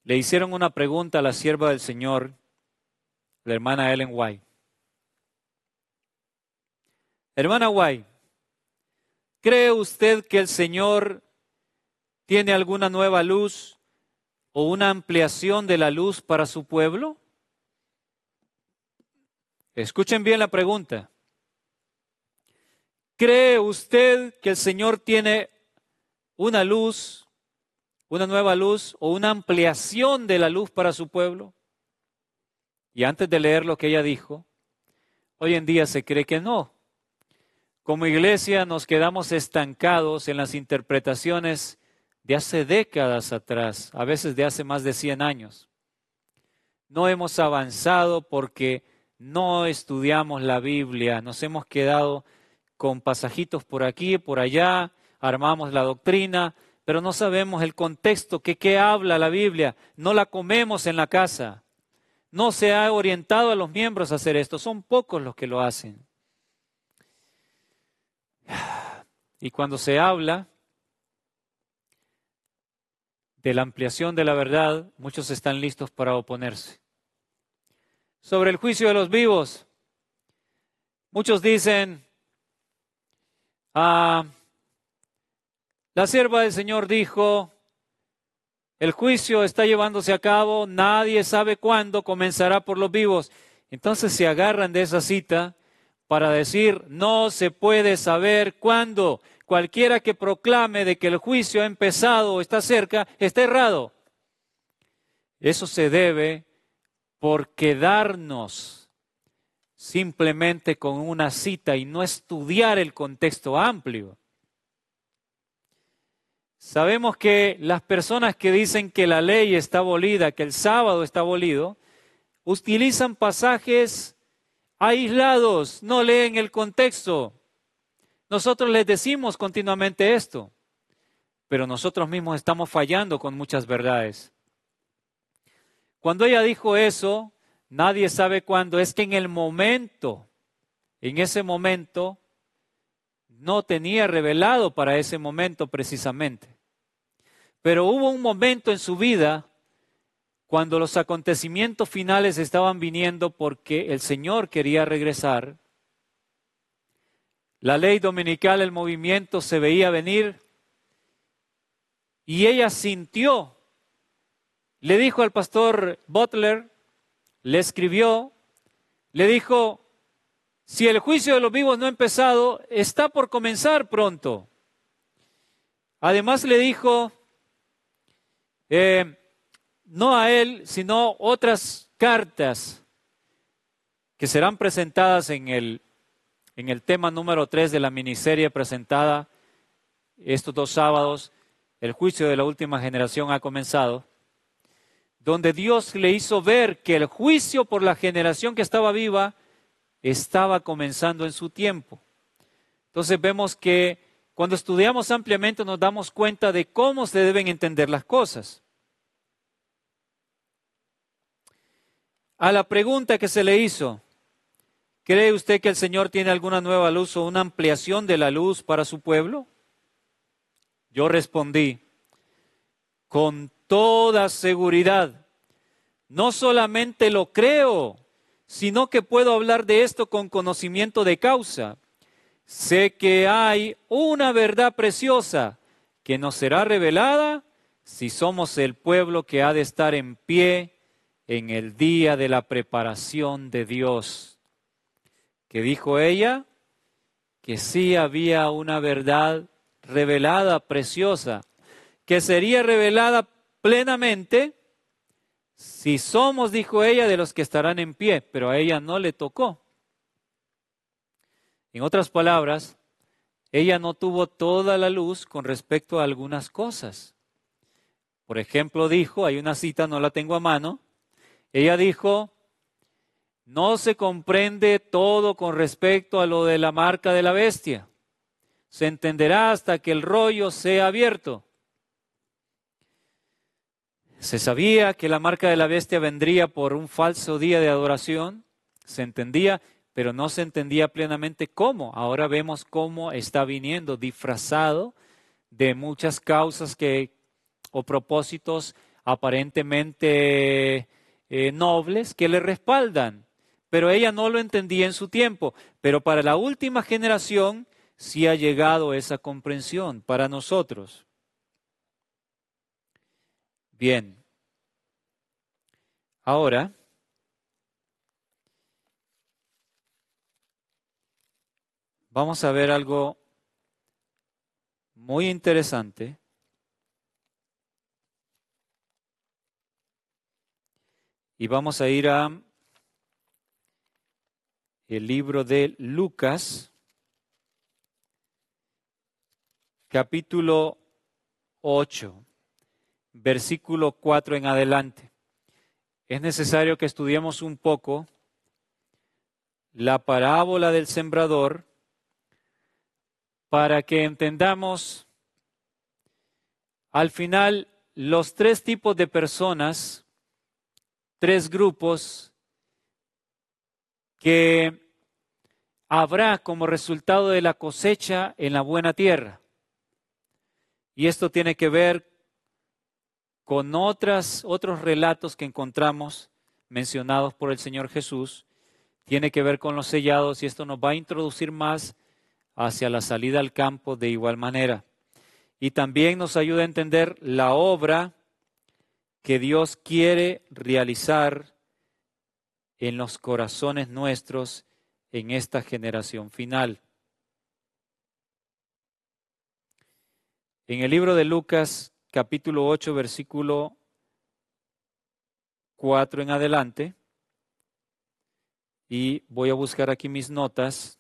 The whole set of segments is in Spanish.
Le hicieron una pregunta a la sierva del Señor, la hermana Ellen White. Hermana White, ¿cree usted que el Señor tiene alguna nueva luz o una ampliación de la luz para su pueblo? Escuchen bien la pregunta. ¿Cree usted que el Señor tiene una luz, una nueva luz o una ampliación de la luz para su pueblo? Y antes de leer lo que ella dijo, hoy en día se cree que no. Como iglesia nos quedamos estancados en las interpretaciones de hace décadas atrás, a veces de hace más de 100 años. No hemos avanzado porque no estudiamos la Biblia, nos hemos quedado con pasajitos por aquí y por allá, armamos la doctrina, pero no sabemos el contexto, qué habla la Biblia, no la comemos en la casa. No se ha orientado a los miembros a hacer esto, son pocos los que lo hacen. Y cuando se habla de la ampliación de la verdad, muchos están listos para oponerse. Sobre el juicio de los vivos, muchos dicen, la sierva del Señor dijo, el juicio está llevándose a cabo, nadie sabe cuándo comenzará por los vivos. Entonces se agarran de esa cita para decir, no se puede saber cuándo. Cualquiera que proclame de que el juicio ha empezado o está cerca, está errado. Eso se debe por quedarnos simplemente con una cita y no estudiar el contexto amplio. Sabemos que las personas que dicen que la ley está abolida, que el sábado está abolido, utilizan pasajes aislados, no leen el contexto. Nosotros les decimos continuamente esto, pero nosotros mismos estamos fallando con muchas verdades. Cuando ella dijo eso, nadie sabe cuándo, es que en ese momento, no tenía revelado para ese momento precisamente. Pero hubo un momento en su vida cuando los acontecimientos finales estaban viniendo porque el Señor quería regresar. La ley dominical, el movimiento se veía venir y ella sintió. Le dijo al pastor Butler, le escribió, le dijo, si el juicio de los vivos no ha empezado, está por comenzar pronto. Además le dijo, no a él, sino otras cartas que serán presentadas en el tema número 3 de la miniserie presentada estos 2 sábados. El juicio de la última generación ha comenzado, donde Dios le hizo ver que el juicio por la generación que estaba viva estaba comenzando en su tiempo. Entonces vemos que cuando estudiamos ampliamente nos damos cuenta de cómo se deben entender las cosas. A la pregunta que se le hizo, ¿cree usted que el Señor tiene alguna nueva luz o una ampliación de la luz para su pueblo? Yo respondí, con toda seguridad, no solamente lo creo, sino que puedo hablar de esto con conocimiento de causa. Sé que hay una verdad preciosa que nos será revelada si somos el pueblo que ha de estar en pie en el día de la preparación de Dios. ¿Qué dijo ella? Que sí había una verdad revelada, preciosa, que sería revelada plenamente si somos, dijo ella, de los que estarán en pie, pero a ella no le tocó. En otras palabras, ella no tuvo toda la luz con respecto a algunas cosas. Por ejemplo, dijo, hay una cita, no la tengo a mano, ella dijo, no se comprende todo con respecto a lo de la marca de la bestia. Se entenderá hasta que el rollo sea abierto. Se sabía que la marca de la bestia vendría por un falso día de adoración, se entendía, pero no se entendía plenamente cómo. Ahora vemos cómo está viniendo disfrazado de muchas causas o propósitos aparentemente nobles que le respaldan. Pero ella no lo entendía en su tiempo. Pero para la última generación sí ha llegado esa comprensión para nosotros. Bien. Ahora, vamos a ver algo muy interesante. Y vamos a ir a el libro de Lucas, capítulo 8, versículo 4 en adelante. Es necesario que estudiemos un poco la parábola del sembrador para que entendamos al final los tres tipos de personas, tres grupos que habrá como resultado de la cosecha en la buena tierra. Y esto tiene que ver con otros relatos que encontramos mencionados por el Señor Jesús. Tiene que ver con los sellados y esto nos va a introducir más hacia la salida al campo de igual manera. Y también nos ayuda a entender la obra que Dios quiere realizar en los corazones nuestros en esta generación final. En el libro de Lucas, capítulo 8, versículo 4 en adelante, y voy a buscar aquí mis notas.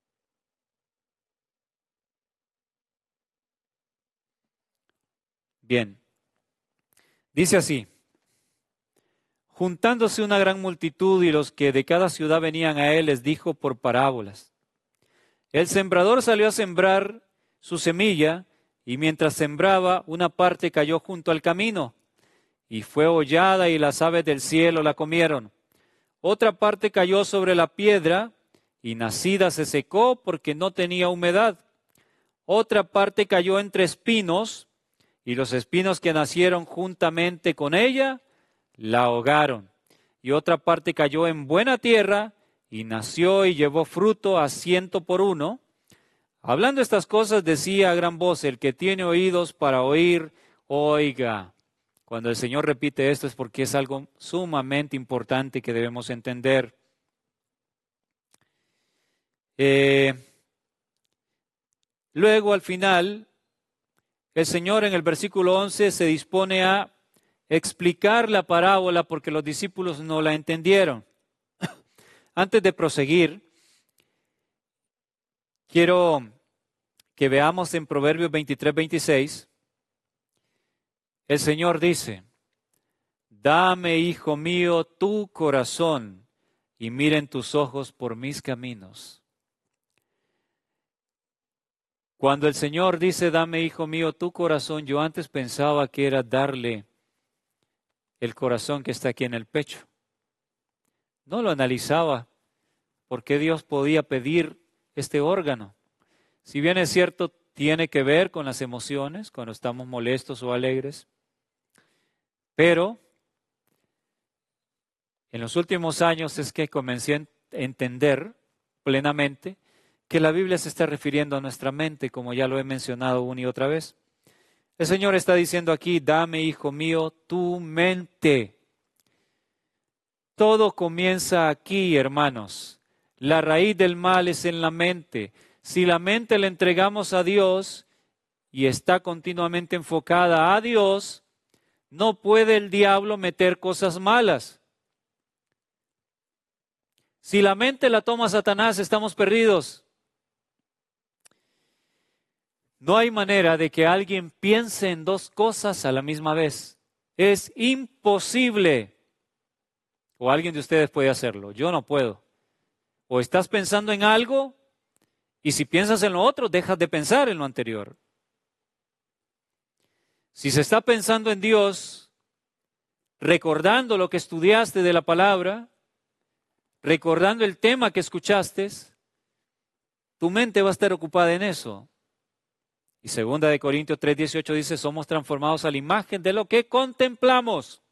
Bien, dice así: juntándose una gran multitud y los que de cada ciudad venían a él, les dijo por parábolas: el sembrador salió a sembrar su semilla, y mientras sembraba, una parte cayó junto al camino, y fue hollada y las aves del cielo la comieron. Otra parte cayó sobre la piedra, y nacida se secó porque no tenía humedad. Otra parte cayó entre espinos, y los espinos que nacieron juntamente con ella la ahogaron. Y otra parte cayó en buena tierra, y nació y llevó fruto a 100 por uno. Hablando estas cosas decía a gran voz: el que tiene oídos para oír, oiga. Cuando el Señor repite esto es porque es algo sumamente importante que debemos entender. Luego, al final, el Señor en el versículo 11 se dispone a explicar la parábola porque los discípulos no la entendieron. Antes de proseguir, quiero que veamos en Proverbios 23-26, el Señor dice: dame, hijo mío, tu corazón, y miren tus ojos por mis caminos. Cuando el Señor dice: dame, hijo mío, tu corazón, yo antes pensaba que era darle el corazón que está aquí en el pecho. No lo analizaba. ¿Por qué Dios podía pedir este órgano? Si bien es cierto, tiene que ver con las emociones, cuando estamos molestos o alegres, pero en los últimos años es que comencé a entender plenamente que la Biblia se está refiriendo a nuestra mente, como ya lo he mencionado una y otra vez. El Señor está diciendo aquí: dame, hijo mío, tu mente. Todo comienza aquí, hermanos. La raíz del mal es en la mente. Si la mente la entregamos a Dios y está continuamente enfocada a Dios, no puede el diablo meter cosas malas. Si la mente la toma Satanás, estamos perdidos. No hay manera de que alguien piense en dos cosas a la misma vez. Es imposible. O alguien de ustedes puede hacerlo. Yo no puedo. O estás pensando en algo y si piensas en lo otro, dejas de pensar en lo anterior. Si se está pensando en Dios, recordando lo que estudiaste de la palabra, recordando el tema que escuchaste, tu mente va a estar ocupada en eso. Y 2 de Corintios 3:18 dice, somos transformados a la imagen de lo que contemplamos.